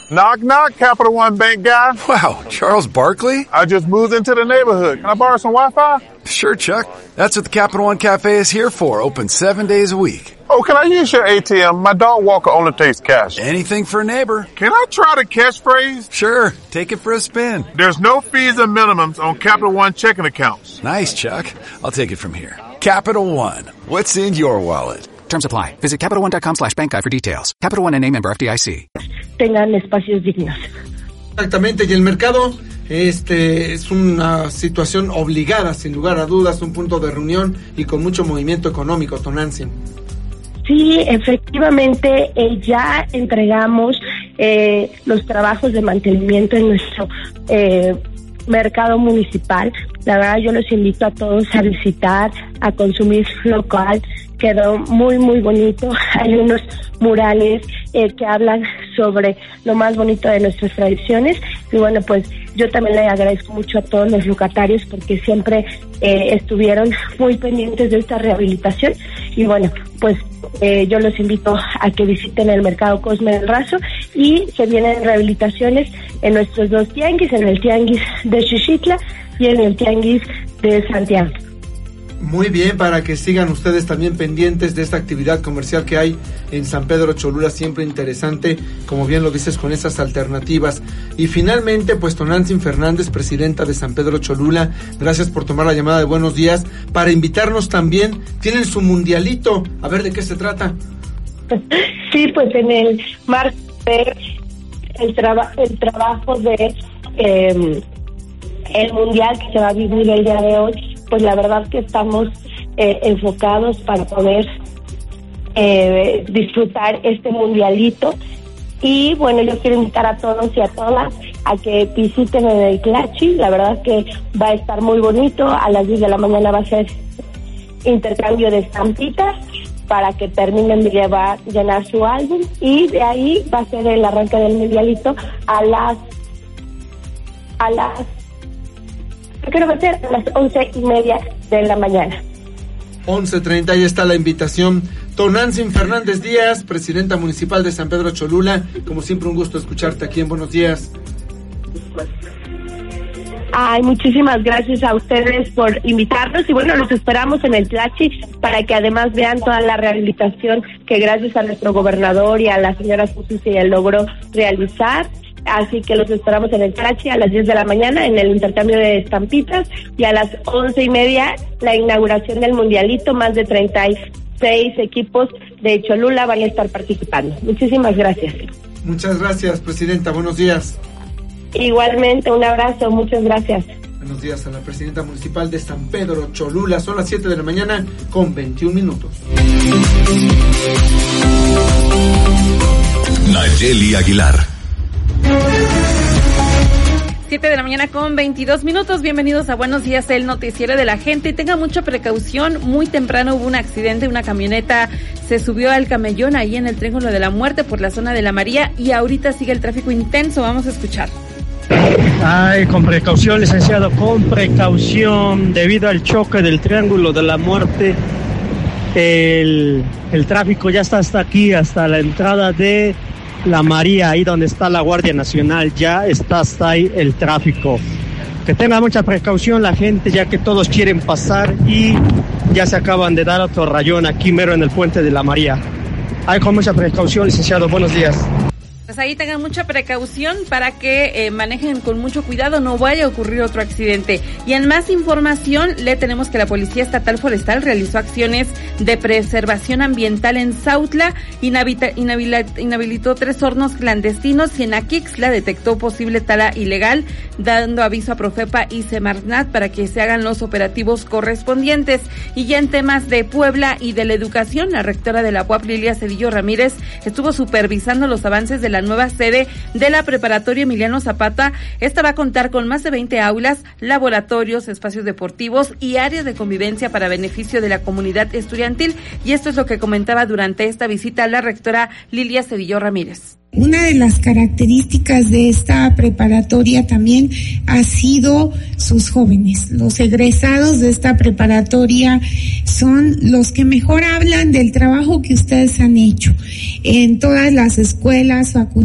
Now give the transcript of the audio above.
Knock, knock, Capital One Bank guy. Wow, Charles Barkley? I just moved into the neighborhood. Can I borrow some Wi-Fi? Sure, Chuck. That's what the Capital One Cafe is here for, open 7 days a week. Oh, can I use your ATM? My dog walker only takes cash. Anything for a neighbor. Can I try the catchphrase? Sure, take it for a spin. There's no fees or minimums on Capital One checking accounts. Nice, Chuck. I'll take it from here. Capital One. What's in your wallet? Terms apply. Visit CapitalOne.com/bankguide for details. Capital One N.A. member FDIC. Tengan espacios dignos. Exactamente, y el mercado es una situación obligada, sin lugar a dudas, un punto de reunión y con mucho movimiento económico, Tonantzin. Sí, efectivamente, ya entregamos los trabajos de mantenimiento en nuestro mercado municipal. La verdad, yo los invito a todos a visitar, a consumir local. Quedó muy, muy bonito. Hay unos murales que hablan sobre lo más bonito de nuestras tradiciones. Y bueno, pues yo también le agradezco mucho a todos los locatarios porque siempre estuvieron muy pendientes de esta rehabilitación. Y bueno, pues yo los invito a que visiten el Mercado Cosme del Razo y se vienen rehabilitaciones en nuestros dos tianguis, en el tianguis de Xixitla y en el tianguis de Santiago. Muy bien, para que sigan ustedes también pendientes de esta actividad comercial que hay en San Pedro Cholula, siempre interesante, como bien lo dices, con esas alternativas. Y finalmente, pues Tonantzin Fernández, presidenta de San Pedro Cholula, gracias por tomar la llamada de Buenos Días, para invitarnos también, tienen su mundialito, a ver de qué se trata. Sí, pues en el marco de el trabajo de el mundial que se va a vivir el día de hoy, pues la verdad que estamos enfocados para poder disfrutar este mundialito. Y bueno, yo quiero invitar a todos y a todas a que visiten el Tlachi. La verdad que va a estar muy bonito. A las 10 de la mañana va a ser intercambio de estampitas para que terminen de llenar su álbum, y de ahí va a ser el arranque del mundialito a las creo que va a ser a las 11:30 de la mañana. 11:30, ahí está la invitación. Tonantzin Fernández Díaz, presidenta municipal de San Pedro Cholula, como siempre un gusto escucharte aquí en Buenos Días. Ay, muchísimas gracias a ustedes por invitarnos y bueno, los esperamos en el Tlachi para que además vean toda la rehabilitación que gracias a nuestro gobernador y a la señora Susi se logró realizar. Así que los esperamos en el Tlachi a las 10 de la mañana en el intercambio de estampitas y a las 11:30 la inauguración del mundialito. Más de 36 equipos de Cholula van a estar participando. Muchísimas gracias. Muchas gracias, presidenta. Buenos días. Igualmente, un abrazo. Muchas gracias. Buenos días a la presidenta municipal de San Pedro Cholula. Son las 7 de la mañana con 21 minutos. Nayeli Aguilar. 7 de la mañana con 22 minutos. Bienvenidos a Buenos Días, el noticiero de la gente. Tenga mucha precaución. Muy temprano hubo un accidente. Una camioneta se subió al camellón ahí en el Triángulo de la Muerte por la zona de La María y ahorita sigue el tráfico intenso. Vamos a escuchar. Ay, con precaución, licenciado, con precaución. Debido al choque del Triángulo de la Muerte, el tráfico ya está hasta aquí, hasta la entrada de La María, ahí donde está la Guardia Nacional, ya está hasta ahí el tráfico. Que tenga mucha precaución la gente, ya que todos quieren pasar y ya se acaban de dar otro rayón aquí mero en el puente de La María. Hay con mucha precaución, licenciado, buenos días. Pues ahí tengan mucha precaución para que manejen con mucho cuidado, no vaya a ocurrir otro accidente. Y en más información, le tenemos que la Policía Estatal Forestal realizó acciones de preservación ambiental en Sautla, inhabilitó 3 hornos clandestinos y en Aquixla detectó posible tala ilegal, dando aviso a Profepa y Semarnat para que se hagan los operativos correspondientes. Y ya en temas de Puebla y de la educación, la rectora de la UAP, Lilia Cedillo Ramírez, estuvo supervisando los avances de la nueva sede de la preparatoria Emiliano Zapata. Esta va a contar con más de 20 aulas, laboratorios, espacios deportivos y áreas de convivencia para beneficio de la comunidad estudiantil. Y esto es lo que comentaba durante esta visita la rectora Lilia Cedillo Ramírez. Una de las características de esta preparatoria también ha sido sus jóvenes. Los egresados de esta preparatoria son los que mejor hablan del trabajo que ustedes han hecho en todas las escuelas, facultades,